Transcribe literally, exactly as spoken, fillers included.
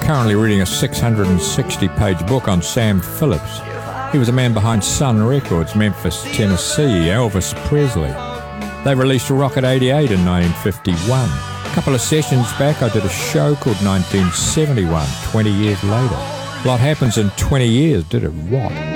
currently reading a six hundred sixty page book on Sam Phillips. He was a man behind Sun Records, Memphis, Tennessee, Elvis Presley. They released Rocket eighty-eight in nineteen fifty-one. A couple of sessions back, I did a show called nineteen seventy-one, twenty years later. A lot happens in twenty years, did it? What?